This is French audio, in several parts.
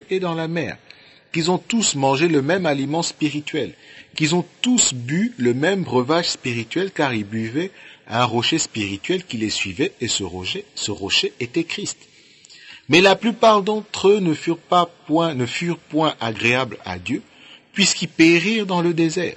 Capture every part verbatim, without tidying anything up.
et dans la mer, qu'ils ont tous mangé le même aliment spirituel, qu'ils ont tous bu le même breuvage spirituel, car ils buvaient à un rocher spirituel qui les suivait, et ce rocher, ce rocher était Christ. Mais la plupart d'entre eux ne furent pas point, ne furent point agréables à Dieu, puisqu'ils périrent dans le désert.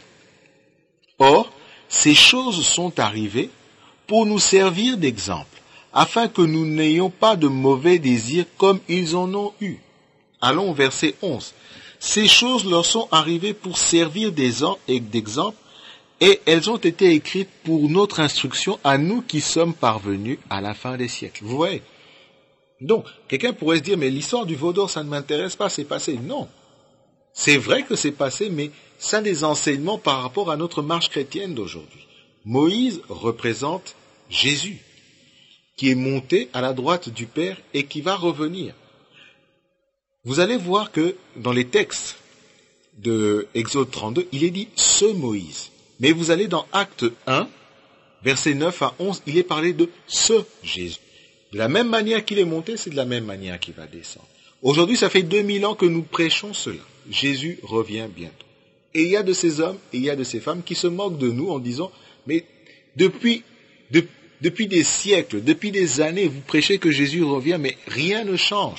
Or, ces choses sont arrivées pour nous servir d'exemple, afin que nous n'ayons pas de mauvais désirs comme ils en ont eu. Allons au verset onze. Ces choses leur sont arrivées pour servir d'exemple, et elles ont été écrites pour notre instruction à nous qui sommes parvenus à la fin des siècles. Vous voyez? Donc, quelqu'un pourrait se dire, mais l'histoire du veau d'or, ça ne m'intéresse pas, c'est passé. Non. C'est vrai que c'est passé, mais ça a des enseignements par rapport à notre marche chrétienne d'aujourd'hui. Moïse représente Jésus, qui est monté à la droite du Père et qui va revenir. Vous allez voir que dans les textes de Exode trente-deux, il est dit « ce Moïse ». Mais vous allez dans Acte un, versets neuf à onze, il est parlé de « ce Jésus ». De la même manière qu'il est monté, c'est de la même manière qu'il va descendre. Aujourd'hui, ça fait deux mille ans que nous prêchons cela. Jésus revient bientôt. Et il y a de ces hommes et il y a de ces femmes qui se moquent de nous en disant « mais depuis, de, depuis des siècles, depuis des années, vous prêchez que Jésus revient, mais rien ne change. »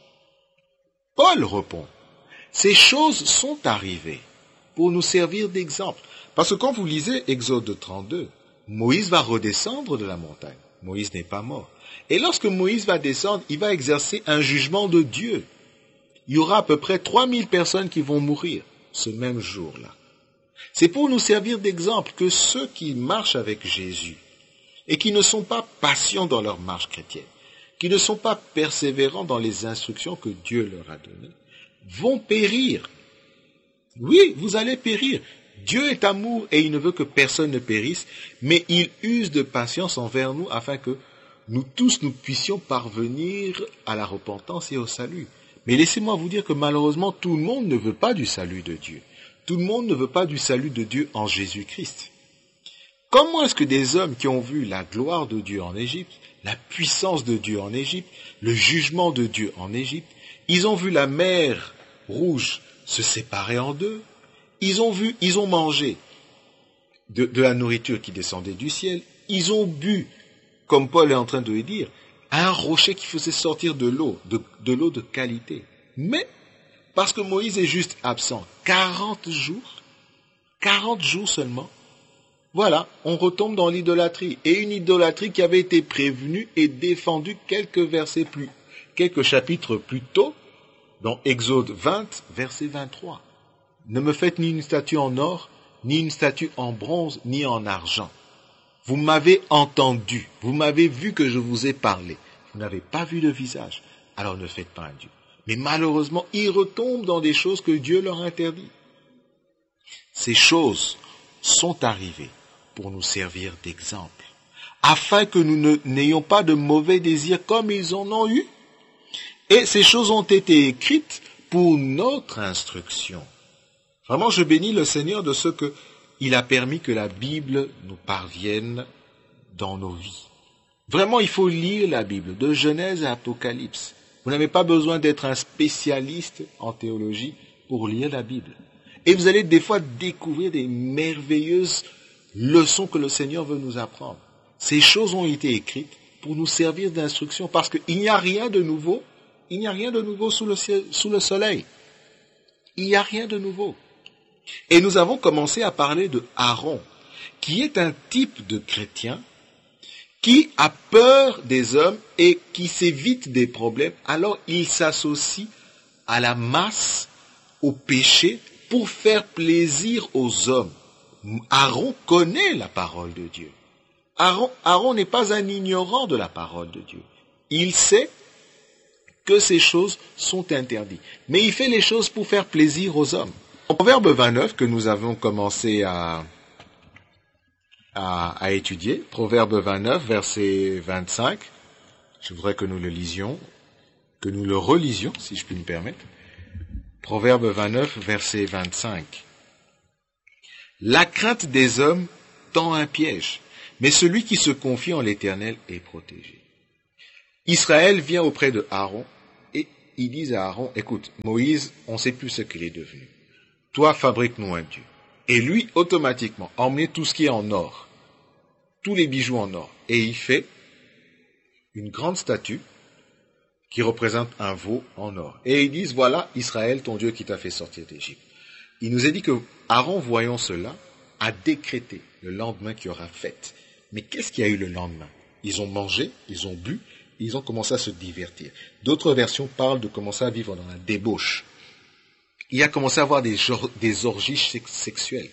Paul répond « ces choses sont arrivées pour nous servir d'exemple. » Parce que quand vous lisez Exode trente-deux, Moïse va redescendre de la montagne. Moïse n'est pas mort. Et lorsque Moïse va descendre, il va exercer un jugement de Dieu. Il y aura à peu près trois mille personnes qui vont mourir ce même jour-là. C'est pour nous servir d'exemple que ceux qui marchent avec Jésus et qui ne sont pas patients dans leur marche chrétienne, qui ne sont pas persévérants dans les instructions que Dieu leur a données, vont périr. Oui, vous allez périr. Dieu est amour et il ne veut que personne ne périsse, mais il use de patience envers nous afin que nous tous nous puissions parvenir à la repentance et au salut. Mais laissez-moi vous dire que malheureusement tout le monde ne veut pas du salut de Dieu. Tout le monde ne veut pas du salut de Dieu en Jésus-Christ. Comment est-ce que des hommes qui ont vu la gloire de Dieu en Égypte, la puissance de Dieu en Égypte, le jugement de Dieu en Égypte, ils ont vu la mer rouge se séparer en deux, ils ont vu, ils ont mangé de, de la nourriture qui descendait du ciel, ils ont bu, comme Paul est en train de le dire, un rocher qui faisait sortir de l'eau, de, de l'eau de qualité. Mais, parce que Moïse est juste absent, quarante jours, quarante jours seulement, voilà, on retombe dans l'idolâtrie. Et une idolâtrie qui avait été prévenue et défendue quelques versets plus, quelques chapitres plus tôt, dans Exode vingt, verset vingt-trois. Ne me faites ni une statue en or, ni une statue en bronze, ni en argent. Vous m'avez entendu, vous m'avez vu que je vous ai parlé. Vous n'avez pas vu le visage, alors ne faites pas un Dieu. Mais malheureusement, ils retombent dans des choses que Dieu leur interdit. Ces choses sont arrivées pour nous servir d'exemple, afin que nous ne, n'ayons pas de mauvais désirs comme ils en ont eu. Et ces choses ont été écrites pour notre instruction. Vraiment, je bénis le Seigneur de ce qu'il a permis que la Bible nous parvienne dans nos vies. Vraiment, il faut lire la Bible, de Genèse à Apocalypse. Vous n'avez pas besoin d'être un spécialiste en théologie pour lire la Bible. Et vous allez des fois découvrir des merveilleuses leçons que le Seigneur veut nous apprendre. Ces choses ont été écrites pour nous servir d'instruction, parce qu'il n'y a rien de nouveau, il n'y a rien de nouveau sous le, ciel, sous le soleil. Il n'y a rien de nouveau. Et nous avons commencé à parler de Aaron, qui est un type de chrétien qui a peur des hommes et qui s'évite des problèmes, alors il s'associe à la masse, au péché, pour faire plaisir aux hommes. Aaron connaît la parole de Dieu. Aaron, Aaron n'est pas un ignorant de la parole de Dieu. Il sait que ces choses sont interdites. Mais il fait les choses pour faire plaisir aux hommes. En Proverbe vingt-neuf, que nous avons commencé à, à, à étudier, Proverbe vingt-neuf, verset vingt-cinq, je voudrais que nous le lisions, que nous le relisions, si je puis me permettre. Proverbe vingt-neuf, verset vingt-cinq. La crainte des hommes tend un piège, mais celui qui se confie en l'Éternel est protégé. Israël vient auprès de Aaron et ils disent à Aaron, écoute, Moïse, on ne sait plus ce qu'il est devenu. Toi, fabrique-nous un Dieu. Et lui, automatiquement, emmenait tout ce qui est en or, tous les bijoux en or. Et il fait une grande statue qui représente un veau en or. Et ils disent, voilà Israël, ton Dieu qui t'a fait sortir d'Égypte. Il nous a dit que Aaron, voyant cela, a décrété le lendemain qu'il y aura fête. Mais qu'est-ce qu'il y a eu le lendemain? Ils ont mangé, ils ont bu, ils ont commencé à se divertir. D'autres versions parlent de commencer à vivre dans la débauche. Il a commencé à avoir des, des orgies sexuelles.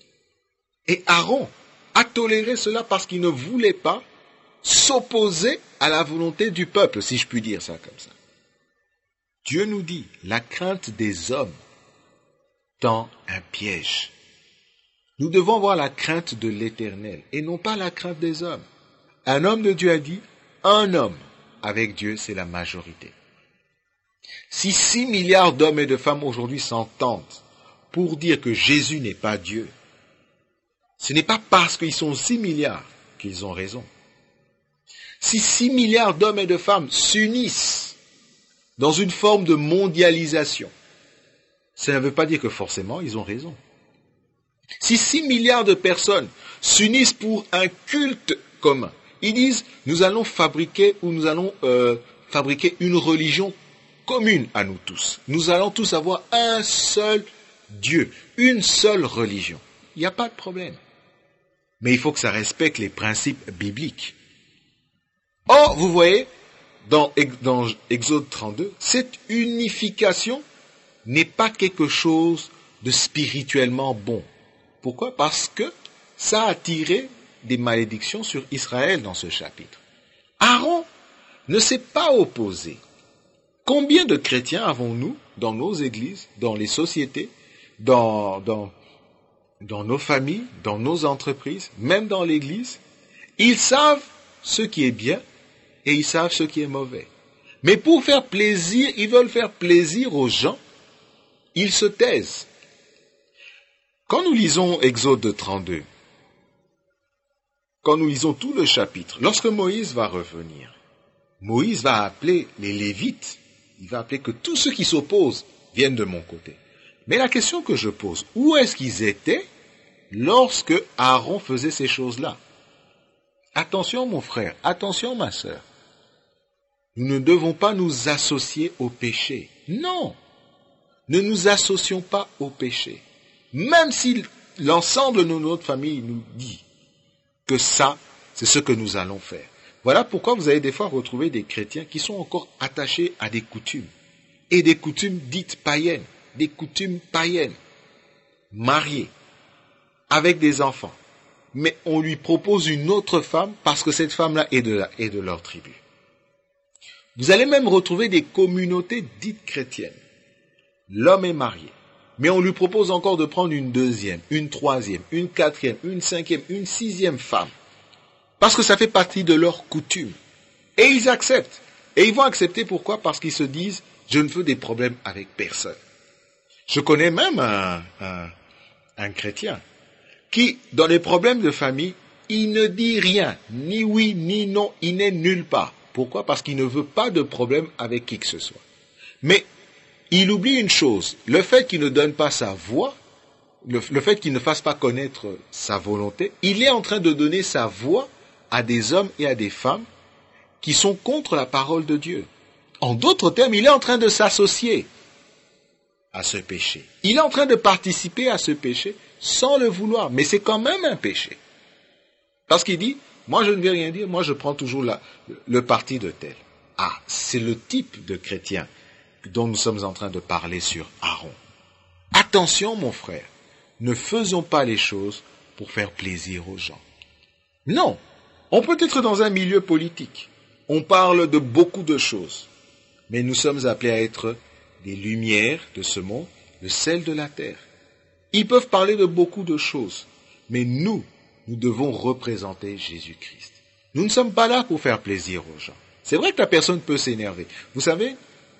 Et Aaron a toléré cela parce qu'il ne voulait pas s'opposer à la volonté du peuple, si je puis dire ça comme ça. Dieu nous dit, la crainte des hommes tend un piège. Nous devons avoir la crainte de l'Éternel et non pas la crainte des hommes. Un homme de Dieu a dit, un homme avec Dieu, c'est la majorité. Si six milliards d'hommes et de femmes aujourd'hui s'entendent pour dire que Jésus n'est pas Dieu, ce n'est pas parce qu'ils sont six milliards qu'ils ont raison. Si six milliards d'hommes et de femmes s'unissent dans une forme de mondialisation, ça ne veut pas dire que forcément ils ont raison. Si six milliards de personnes s'unissent pour un culte commun, ils disent nous allons fabriquer ou nous allons euh, fabriquer une religion commune à nous tous. Nous allons tous avoir un seul Dieu, une seule religion. Il n'y a pas de problème. Mais il faut que ça respecte les principes bibliques. Or, vous voyez, dans, dans Exode trente-deux, cette unification n'est pas quelque chose de spirituellement bon. Pourquoi? Parce que ça a attiré des malédictions sur Israël dans ce chapitre. Aaron ne s'est pas opposé. Combien de chrétiens avons-nous dans nos églises, dans les sociétés, dans, dans, dans nos familles, dans nos entreprises, même dans l'église? Ils savent ce qui est bien et ils savent ce qui est mauvais. Mais pour faire plaisir, ils veulent faire plaisir aux gens, ils se taisent. Quand nous lisons Exode trente-deux, quand nous lisons tout le chapitre, lorsque Moïse va revenir, Moïse va appeler les Lévites, il va appeler que tous ceux qui s'opposent viennent de mon côté. Mais la question que je pose, où est-ce qu'ils étaient lorsque Aaron faisait ces choses-là? Attention mon frère, attention ma sœur. Nous ne devons pas nous associer au péché. Non, ne nous associons pas au péché. Même si l'ensemble de notre famille nous dit que ça, c'est ce que nous allons faire. Voilà pourquoi vous allez des fois retrouver des chrétiens qui sont encore attachés à des coutumes. Et des coutumes dites païennes, des coutumes païennes, mariées, avec des enfants. Mais on lui propose une autre femme parce que cette femme-là est de, la, est de leur tribu. Vous allez même retrouver des communautés dites chrétiennes. L'homme est marié. Mais on lui propose encore de prendre une deuxième, une troisième, une quatrième, une cinquième, une sixième femme. Parce que ça fait partie de leur coutume. Et ils acceptent. Et ils vont accepter pourquoi? Parce qu'ils se disent, je ne veux des problèmes avec personne. Je connais même un, un, un chrétien qui, dans les problèmes de famille, il ne dit rien, ni oui, ni non, il n'est nulle part. Pourquoi? Parce qu'il ne veut pas de problème avec qui que ce soit. Mais il oublie une chose, le fait qu'il ne donne pas sa voix, le, le fait qu'il ne fasse pas connaître sa volonté, il est en train de donner sa voix à des hommes et à des femmes qui sont contre la parole de Dieu. En d'autres termes, il est en train de s'associer à ce péché. Il est en train de participer à ce péché sans le vouloir, mais c'est quand même un péché. Parce qu'il dit, moi je ne vais rien dire, moi je prends toujours la, le parti de tel. Ah, c'est le type de chrétien dont nous sommes en train de parler sur Aaron. Attention mon frère, ne faisons pas les choses pour faire plaisir aux gens. Non, on peut être dans un milieu politique, on parle de beaucoup de choses, mais nous sommes appelés à être des lumières de ce monde, le sel de la terre. Ils peuvent parler de beaucoup de choses, mais nous, nous devons représenter Jésus-Christ. Nous ne sommes pas là pour faire plaisir aux gens. C'est vrai que la personne peut s'énerver. Vous savez,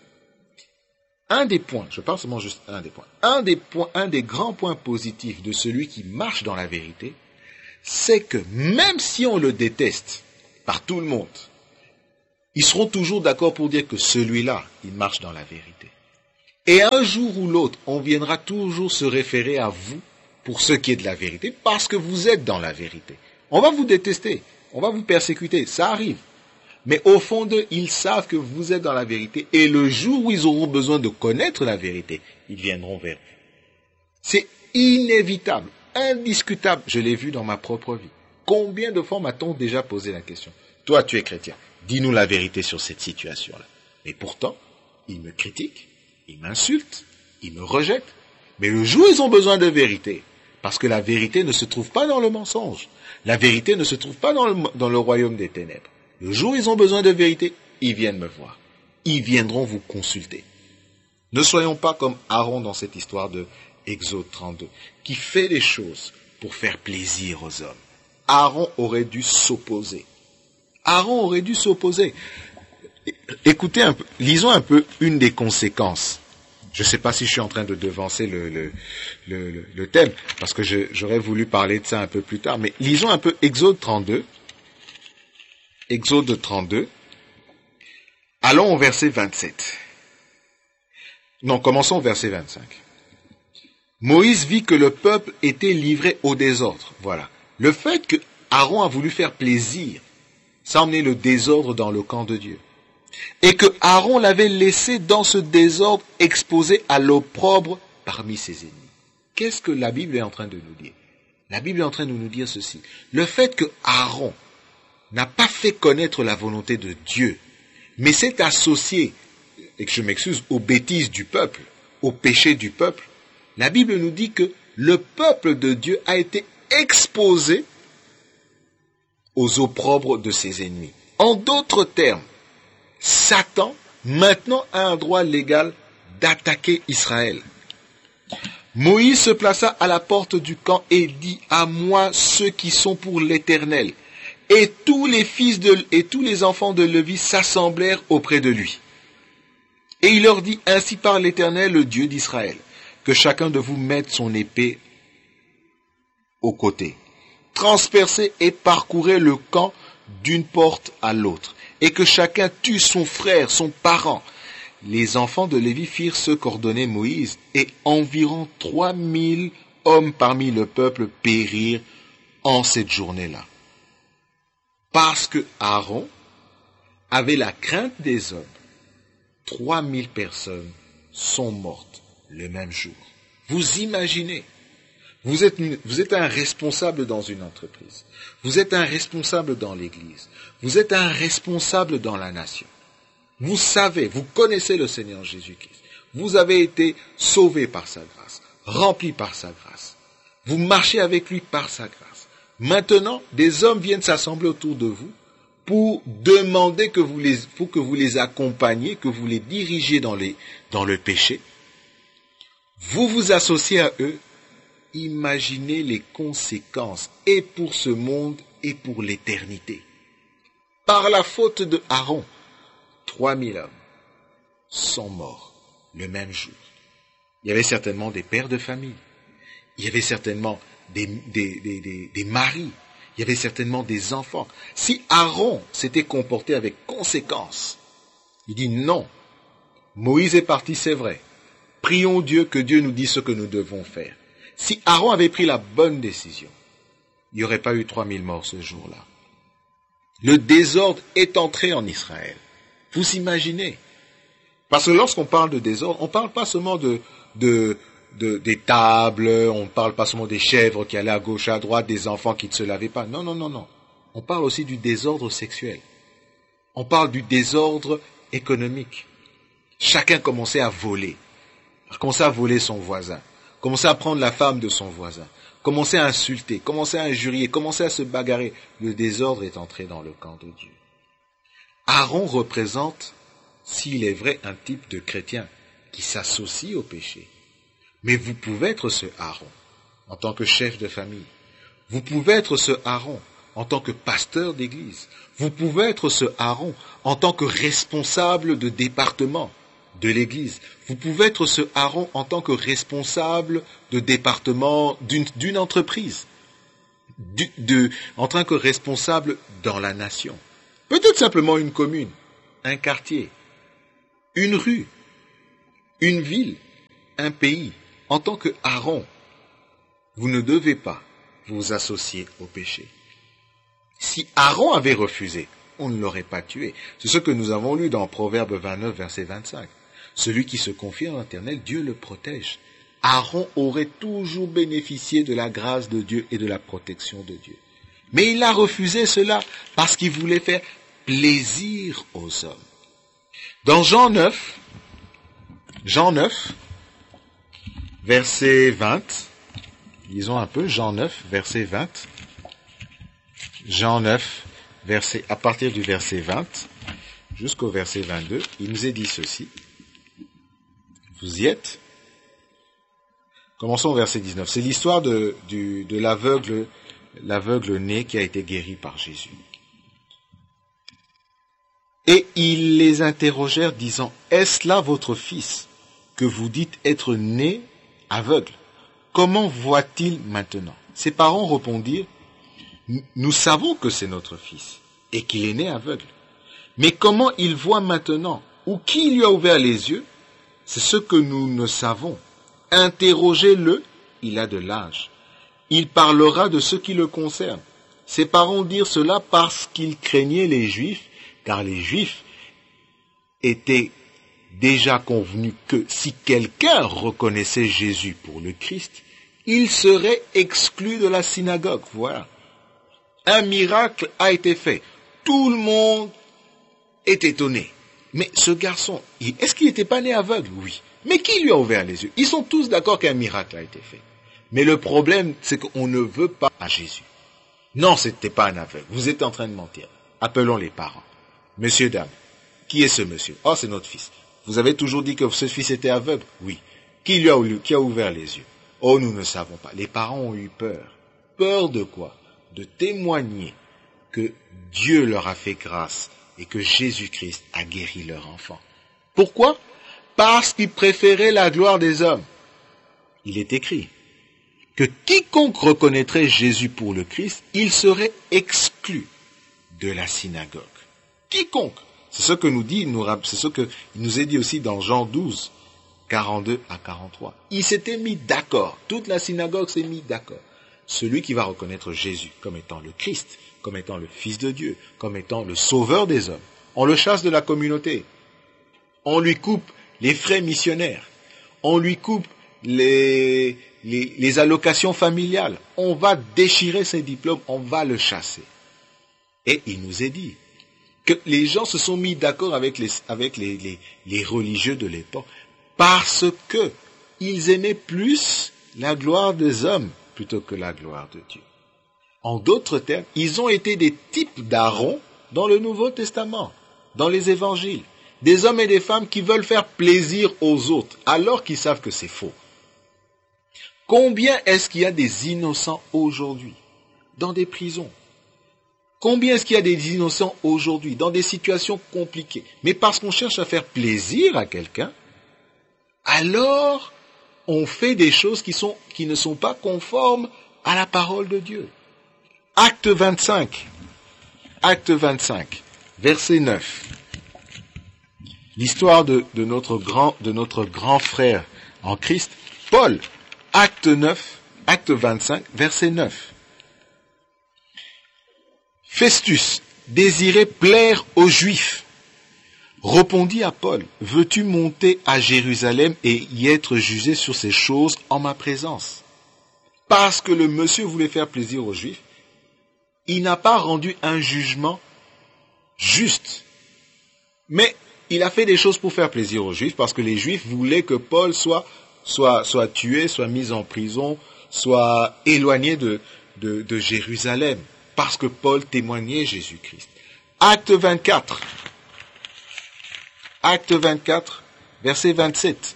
un des points, je parle seulement juste un des points, un des points, un des grands points positifs de celui qui marche dans la vérité, c'est que même si on le déteste par tout le monde, Ils seront toujours d'accord pour dire que celui-là, il marche dans la vérité. Et un jour ou l'autre, on viendra toujours se référer à vous pour ce qui est de la vérité, parce que vous êtes dans la vérité. On va vous détester, on va vous persécuter, ça arrive. Mais au fond d'eux, ils savent que vous êtes dans la vérité, et le jour où ils auront besoin de connaître la vérité, ils viendront vers vous. C'est inévitable, indiscutable, je l'ai vu dans ma propre vie. Combien de fois m'a-t-on déjà posé la question? Toi, tu es chrétien, dis-nous la vérité sur cette situation-là. Mais pourtant, ils me critiquent, ils m'insultent, ils me rejettent. Mais le jour où ils ont besoin de vérité, parce que la vérité ne se trouve pas dans le mensonge, la vérité ne se trouve pas dans le, dans le royaume des ténèbres. Le jour où ils ont besoin de vérité, ils viennent me voir. Ils viendront vous consulter. Ne soyons pas comme Aaron dans cette histoire de Exode trente-deux, qui fait les choses pour faire plaisir aux hommes. Aaron aurait dû s'opposer. Aaron aurait dû s'opposer. Écoutez un peu, lisons un peu une des conséquences. Je ne sais pas si je suis en train de devancer le, le, le, le, le thème, parce que je, j'aurais voulu parler de ça un peu plus tard, mais lisons un peu Exode trente-deux. Exode trente-deux. Allons au verset vingt-sept. Non, commençons au verset vingt-cinq. Moïse vit que le peuple était livré au désordre. Voilà. Le fait que Aaron a voulu faire plaisir, ça a emmené le désordre dans le camp de Dieu. Et que Aaron l'avait laissé dans ce désordre exposé à l'opprobre parmi ses ennemis. Qu'est-ce que la Bible est en train de nous dire? La Bible est en train de nous dire ceci. Le fait que Aaron n'a pas fait connaître la volonté de Dieu, mais s'est associé, et que je m'excuse, aux bêtises du peuple, aux péchés du peuple, la Bible nous dit que le peuple de Dieu a été exposé aux opprobres de ses ennemis. En d'autres termes, Satan, maintenant, a un droit légal d'attaquer Israël. Moïse se plaça à la porte du camp et dit, à moi ceux qui sont pour l'Éternel. Et tous les fils de, et tous les enfants de Lévi s'assemblèrent auprès de lui. Et il leur dit, ainsi parle l'Éternel, le Dieu d'Israël, que chacun de vous mette son épée au côté. Transpercez et parcourez le camp d'une porte à l'autre, et que chacun tue son frère, son parent. Les enfants de Lévi firent ce qu'ordonnait Moïse, et environ trois mille hommes parmi le peuple périrent en cette journée-là. Parce que Aaron avait la crainte des hommes, trois mille personnes sont mortes le même jour. Vous imaginez, vous êtes, une, vous êtes un responsable dans une entreprise, vous êtes un responsable dans l'église, vous êtes un responsable dans la nation. Vous savez, vous connaissez le Seigneur Jésus-Christ. Vous avez été sauvé par sa grâce, rempli par sa grâce. Vous marchez avec lui par sa grâce. Maintenant, des hommes viennent s'assembler autour de vous pour demander que vous les, pour que vous les accompagniez, que vous les dirigiez dans, les, dans le péché. Vous vous associez à eux. Imaginez les conséquences, et pour ce monde, et pour l'éternité. Par la faute de Aaron, trois mille hommes sont morts le même jour. Il y avait certainement des pères de famille, il y avait certainement des, des, des, des, des maris, il y avait certainement des enfants. Si Aaron s'était comporté avec conséquence, il dit non, Moïse est parti, c'est vrai. Prions Dieu que Dieu nous dise ce que nous devons faire. Si Aaron avait pris la bonne décision, il n'y aurait pas eu trois mille morts ce jour-là. Le désordre est entré en Israël. Vous imaginez? Parce que lorsqu'on parle de désordre, on ne parle pas seulement de, de, de, des tables, on ne parle pas seulement des chèvres qui allaient à gauche, à droite, des enfants qui ne se lavaient pas. Non, non, non, non. On parle aussi du désordre sexuel. On parle du désordre économique. Chacun commençait à voler. Commençait à voler son voisin. Commençait à prendre la femme de son voisin. Commençait à insulter. Commençait à injurier. Commençait à se bagarrer. Le désordre est entré dans le camp de Dieu. Aaron représente, s'il est vrai, un type de chrétien qui s'associe au péché. Mais vous pouvez être ce Aaron en tant que chef de famille. Vous pouvez être ce Aaron en tant que pasteur d'église. Vous pouvez être ce Aaron en tant que responsable de département de l'église. Vous pouvez être ce Aaron en tant que responsable de département d'une, d'une entreprise, du, de, en tant que responsable dans la nation. Peut-être simplement une commune. un quartier, une rue, une ville, un pays. En tant que Aaron, vous ne devez pas vous associer au péché. Si Aaron avait refusé, on ne l'aurait pas tué. C'est ce que nous avons lu dans Proverbe vingt-neuf, verset vingt-cinq. Celui qui se confie en l'Éternel, Dieu le protège. Aaron aurait toujours bénéficié de la grâce de Dieu et de la protection de Dieu. Mais il a refusé cela parce qu'il voulait faire plaisir aux hommes. Dans Jean neuf, Jean neuf, verset vingt, lisons un peu, Jean neuf, verset vingt. Jean neuf, verset, à partir du verset vingt jusqu'au verset vingt-deux, il nous est dit ceci. Vous y êtes? Commençons au verset dix-neuf. C'est l'histoire de, du, de l'aveugle, l'aveugle né qui a été guéri par Jésus. Et ils les interrogèrent, disant, « Est-ce là votre fils, que vous dites être né aveugle? Comment voit-il maintenant ?» Ses parents répondirent, « Nous savons que c'est notre fils, et qu'il est né aveugle. Mais comment il voit maintenant, ou qui lui a ouvert les yeux? C'est ce que nous ne savons. Interrogez-le, il a de l'âge. Il parlera de ce qui le concerne. » Ses parents dirent cela parce qu'ils craignaient les Juifs, car les Juifs étaient déjà convenus que si quelqu'un reconnaissait Jésus pour le Christ, il serait exclu de la synagogue. Voilà. Un miracle a été fait. Tout le monde est étonné. Mais ce garçon, est-ce qu'il n'était pas né aveugle? Oui. Mais qui lui a ouvert les yeux? Ils sont tous d'accord qu'un miracle a été fait. Mais le problème, c'est qu'on ne veut pas à Jésus. Non, ce n'était pas un aveugle. Vous êtes en train de mentir. Appelons les parents. Monsieur, dame, qui est ce monsieur? Oh, c'est notre fils. Vous avez toujours dit que ce fils était aveugle? Oui. Qui lui a, qui a ouvert les yeux? Oh, nous ne savons pas. Les parents ont eu peur. Peur de quoi? De témoigner que Dieu leur a fait grâce et que Jésus-Christ a guéri leur enfant. Pourquoi? Parce qu'ils préféraient la gloire des hommes. Il est écrit que quiconque reconnaîtrait Jésus pour le Christ, il serait exclu de la synagogue. Quiconque. C'est ce que nous dit, c'est ce que il nous est dit aussi dans Jean douze, quarante-deux à quarante-trois. Ils s'étaient mis d'accord. Toute la synagogue s'est mis d'accord. Celui qui va reconnaître Jésus comme étant le Christ, comme étant le Fils de Dieu, comme étant le Sauveur des hommes, on le chasse de la communauté. On lui coupe les frais missionnaires. On lui coupe les, les, les allocations familiales. On va déchirer ses diplômes, on va le chasser. Et il nous est dit que les gens se sont mis d'accord avec les, avec les, les, les religieux de l'époque parce que ils aimaient plus la gloire des hommes plutôt que la gloire de Dieu. En d'autres termes, ils ont été des types d'Aaron dans le Nouveau Testament, dans les évangiles. Des hommes et des femmes qui veulent faire plaisir aux autres alors qu'ils savent que c'est faux. Combien est-ce qu'il y a des innocents aujourd'hui dans des prisons? Combien est-ce qu'il y a des innocents aujourd'hui dans des situations compliquées? Mais parce qu'on cherche à faire plaisir à quelqu'un, alors on fait des choses qui, sont, qui ne sont pas conformes à la parole de Dieu. Acte vingt-cinq, Acte vingt-cinq, verset neuf. L'histoire de, de, notre grand, de notre grand frère en Christ, Paul, acte neuf, acte vingt-cinq, verset neuf. Festus désirait plaire aux Juifs. Répondit à Paul, veux-tu monter à Jérusalem et y être jugé sur ces choses en ma présence? Parce que le monsieur voulait faire plaisir aux Juifs, il n'a pas rendu un jugement juste. Mais il a fait des choses pour faire plaisir aux Juifs, parce que les Juifs voulaient que Paul soit, soit, soit tué, soit mis en prison, soit éloigné de, de, de Jérusalem, parce que Paul témoignait Jésus-Christ. Acte vingt-quatre. Acte vingt-quatre, verset vingt-sept.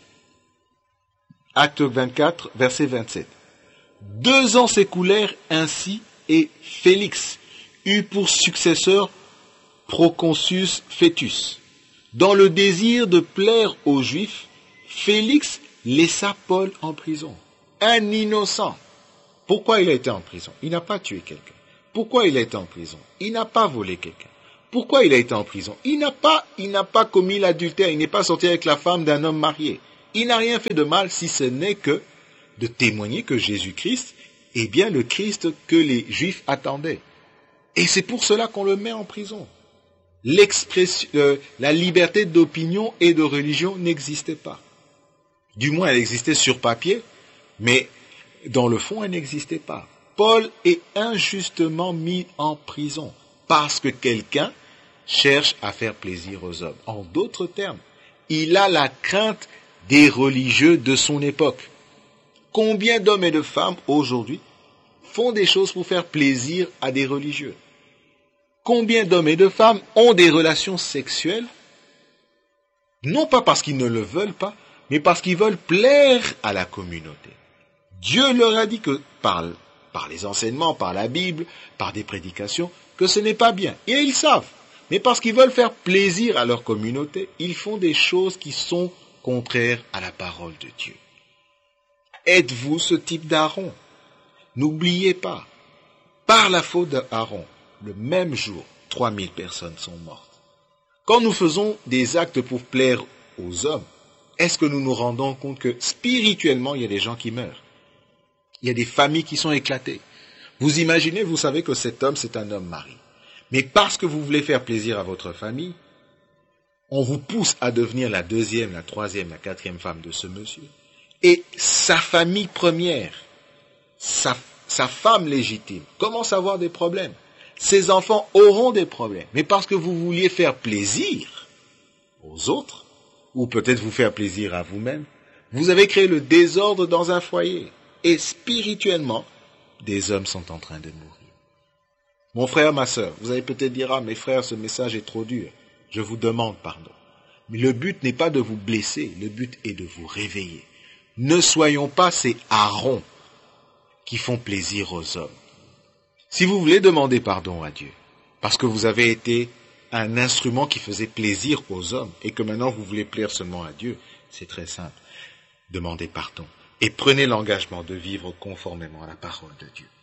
Acte vingt-quatre, verset vingt-sept. Deux ans s'écoulèrent ainsi, et Félix eut pour successeur Proconsus Fétus. Dans le désir de plaire aux Juifs, Félix laissa Paul en prison. Un innocent. Pourquoi il a été en prison? Il n'a pas tué quelqu'un. Pourquoi il a été en prison? Il n'a pas volé quelqu'un. Pourquoi il a été en prison? Il n'a pas, il n'a pas commis l'adultère, il n'est pas sorti avec la femme d'un homme marié. Il n'a rien fait de mal si ce n'est que de témoigner que Jésus-Christ est bien le Christ que les Juifs attendaient. Et c'est pour cela qu'on le met en prison. L'expression, euh, la liberté d'opinion et de religion n'existait pas. Du moins, elle existait sur papier, mais dans le fond, elle n'existait pas. Paul est injustement mis en prison parce que quelqu'un cherche à faire plaisir aux hommes. En d'autres termes, il a la crainte des religieux de son époque. Combien d'hommes et de femmes aujourd'hui font des choses pour faire plaisir à des religieux? Combien d'hommes et de femmes ont des relations sexuelles, non pas parce qu'ils ne le veulent pas, mais parce qu'ils veulent plaire à la communauté? Dieu leur a dit que par, par les enseignements, par la Bible, par des prédications, que ce n'est pas bien. Et ils savent. Mais parce qu'ils veulent faire plaisir à leur communauté, ils font des choses qui sont contraires à la parole de Dieu. Êtes-vous ce type d'Aaron? N'oubliez pas, par la faute d'Aaron, le même jour, trois mille personnes sont mortes. Quand nous faisons des actes pour plaire aux hommes, est-ce que nous nous rendons compte que spirituellement, il y a des gens qui meurent? Il y a des familles qui sont éclatées. Vous imaginez, vous savez que cet homme, c'est un homme marié. Mais parce que vous voulez faire plaisir à votre famille, on vous pousse à devenir la deuxième, la troisième, la quatrième femme de ce monsieur. Et sa famille première, sa, sa femme légitime, commence à avoir des problèmes. Ses enfants auront des problèmes. Mais parce que vous vouliez faire plaisir aux autres, ou peut-être vous faire plaisir à vous-même, vous avez créé le désordre dans un foyer. Et spirituellement, des hommes sont en train de mourir. Mon frère, ma sœur, vous allez peut-être dire, ah, mes frères, ce message est trop dur. Je vous demande pardon. Mais le but n'est pas de vous blesser, le but est de vous réveiller. Ne soyons pas ces Aaron qui font plaisir aux hommes. Si vous voulez demander pardon à Dieu, parce que vous avez été un instrument qui faisait plaisir aux hommes, et que maintenant vous voulez plaire seulement à Dieu, c'est très simple. Demandez pardon, et prenez l'engagement de vivre conformément à la parole de Dieu.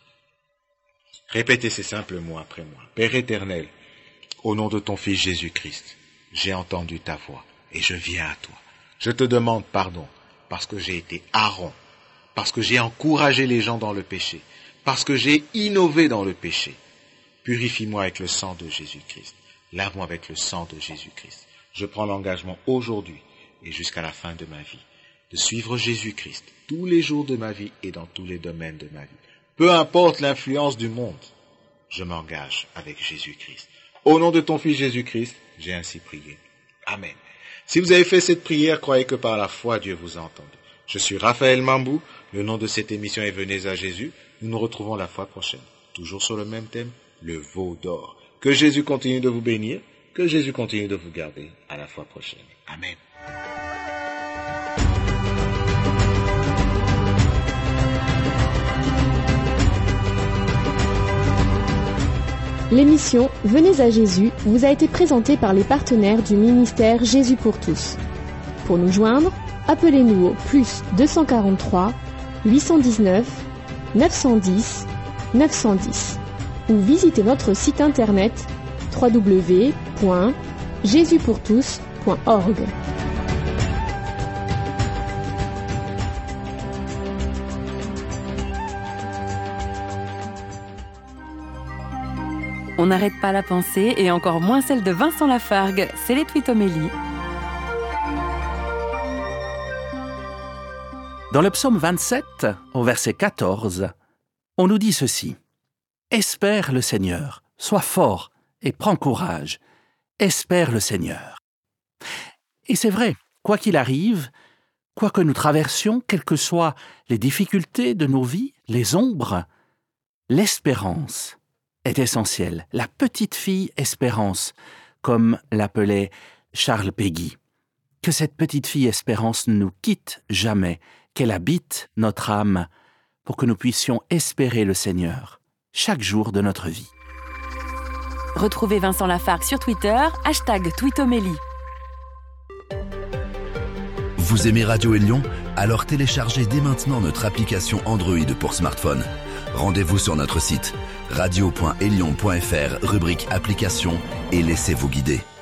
Répétez ces simples mots après moi. Père éternel, au nom de ton Fils Jésus-Christ, j'ai entendu ta voix, et je viens à toi. Je te demande pardon, parce que j'ai été Aaron, parce que j'ai encouragé les gens dans le péché, parce que j'ai innové dans le péché. Purifie-moi avec le sang de Jésus-Christ. Lave-moi avec le sang de Jésus-Christ. Je prends l'engagement aujourd'hui et jusqu'à la fin de ma vie de suivre Jésus-Christ tous les jours de ma vie et dans tous les domaines de ma vie. Peu importe l'influence du monde, je m'engage avec Jésus-Christ. Au nom de ton Fils Jésus-Christ, j'ai ainsi prié. Amen. Si vous avez fait cette prière, croyez que par la foi, Dieu vous a entendu. Je suis Raphaël Mambou. Le nom de cette émission est Venez à Jésus. Nous nous retrouvons la fois prochaine. Toujours sur le même thème, le veau d'or. Que Jésus continue de vous bénir. Que Jésus continue de vous garder. À la fois prochaine. Amen. L'émission Venez à Jésus vous a été présentée par les partenaires du ministère Jésus pour tous. Pour nous joindre, appelez-nous au plus deux cent quarante-trois, huit cent dix-neuf, neuf cent dix, neuf cent dix ou visitez notre site internet w w w point jésus pour tous point org. On n'arrête pas la pensée, et encore moins celle de Vincent Lafargue, c'est les Twitomélie. Dans le psaume vingt-sept, au verset quatorze, on nous dit ceci. « Espère le Seigneur, sois fort et prends courage. Espère le Seigneur. » Et c'est vrai, quoi qu'il arrive, quoi que nous traversions, quelles que soient les difficultés de nos vies, les ombres, l'espérance est essentielle. La petite fille espérance, comme l'appelait Charles Péguy. Que cette petite fille espérance ne nous quitte jamais, qu'elle habite notre âme pour que nous puissions espérer le Seigneur chaque jour de notre vie. Retrouvez Vincent Lafargue sur Twitter, hashtag Twitomélie. Vous aimez Radio Élion ? Alors téléchargez dès maintenant notre application Android pour smartphone. Rendez-vous sur notre site radio point elion point f r, rubrique applications, et laissez-vous guider.